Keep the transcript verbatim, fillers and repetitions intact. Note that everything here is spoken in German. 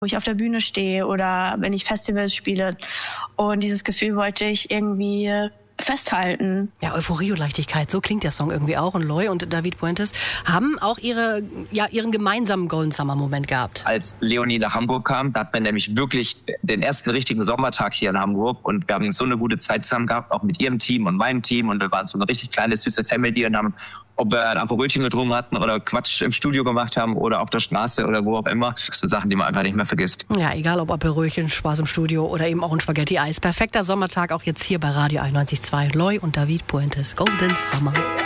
wo ich auf der Bühne stehe oder wenn ich Festivals spiele. Und dieses Gefühl wollte ich irgendwie festhalten. Ja, Euphorie und Leichtigkeit, so klingt der Song irgendwie auch. Und Loy und David Puentes haben auch ihre, ja, ihren gemeinsamen Golden Summer Moment gehabt. Als Leonie nach Hamburg kam, da hat man nämlich wirklich den ersten richtigen Sommertag hier in Hamburg und wir haben so eine gute Zeit zusammen gehabt, auch mit ihrem Team und meinem Team und wir waren so eine richtig kleine, süße Family und haben, ob wir ein Aperolchen getrunken hatten oder Quatsch im Studio gemacht haben oder auf der Straße oder wo auch immer. Das sind Sachen, die man einfach nicht mehr vergisst. Ja, egal ob Aperolchen, Spaß im Studio oder eben auch ein Spaghetti-Eis. Perfekter Sommertag auch jetzt hier bei Radio einundneunzig Komma zwei. Loy und David Puentes, Golden Summer.